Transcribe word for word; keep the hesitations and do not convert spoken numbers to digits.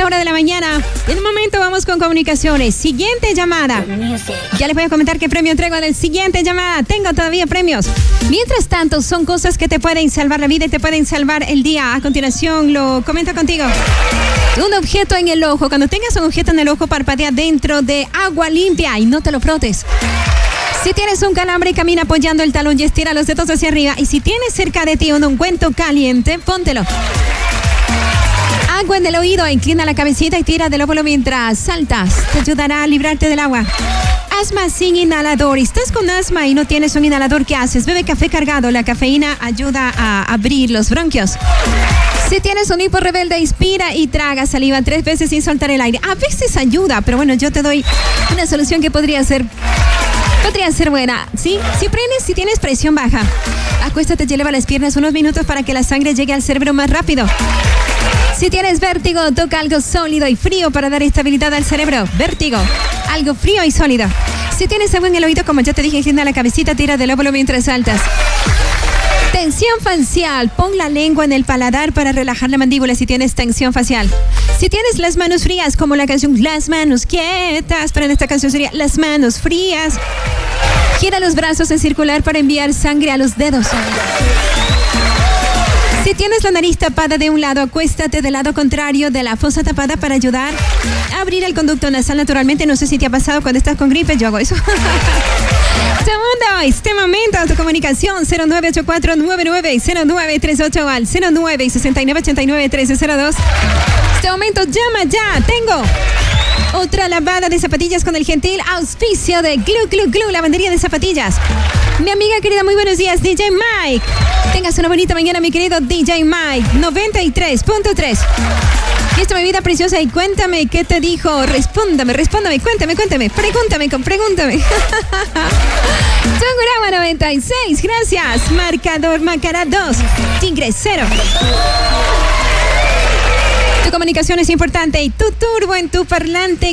esta hora de la mañana. En un momento vamos con comunicaciones. Siguiente llamada. Ya les voy a comentar qué premio traigo en el siguiente llamada. Tengo todavía premios. Mientras tanto, son cosas que te pueden salvar la vida y te pueden salvar el día. A continuación, lo comento contigo. Un objeto en el ojo. Cuando tengas un objeto en el ojo, parpadea dentro de agua limpia y no te lo frotes. Si tienes un calambre, camina apoyando el talón y estira los dedos hacia arriba. Y si tienes cerca de ti un ungüento caliente, póntelo. Agua en el oído, inclina la cabecita y tira del óvulo mientras saltas. Te ayudará a librarte del agua. Asma sin inhalador. Estás con asma y no tienes un inhalador, ¿qué haces? Bebe café cargado. La cafeína ayuda a abrir los bronquios. Si tienes un hipo rebelde, inspira y traga saliva tres veces sin soltar el aire. A veces ayuda, pero bueno, yo te doy una solución que podría ser... Podría ser buena, ¿sí? Si prendes, si tienes presión baja, acuéstate y eleva las piernas unos minutos para que la sangre llegue al cerebro más rápido. Si tienes vértigo, toca algo sólido y frío para dar estabilidad al cerebro. Vértigo, algo frío y sólido. Si tienes agua en el oído, como ya te dije, inclina la cabecita, tira del óvulo mientras saltas. Tensión facial, pon la lengua en el paladar para relajar la mandíbula si tienes tensión facial. Si tienes las manos frías, como la canción Las manos quietas, pero en esta canción sería Las manos frías. Gira los brazos en circular para enviar sangre a los dedos. Si tienes la nariz tapada de un lado, acuéstate del lado contrario de la fosa tapada para ayudar a abrir el conducto nasal naturalmente. No sé si te ha pasado cuando estás con gripe, yo hago eso. Segundo, este momento, tu comunicación cero nueve ocho cuatro nueve nueve cero nueve tres ocho al cero nueve seis nueve ocho nueve tres cero dos. Este momento, llama ya, tengo otra lavada de zapatillas con el gentil auspicio de Glu Glu Glu, lavandería de zapatillas. Mi amiga querida, muy buenos días, D J Mike. Tengas una bonita mañana, mi querido D J Mike, noventa y tres punto tres. Y esta mi vida preciosa, y cuéntame qué te dijo. Respóndame, respóndame, cuéntame, cuéntame. Pregúntame, con pregúntame. Tungurahua noventa y seis, gracias. Marcador Macará dos, Tigre cero. Tu comunicación es importante y tu turbo en tu parlante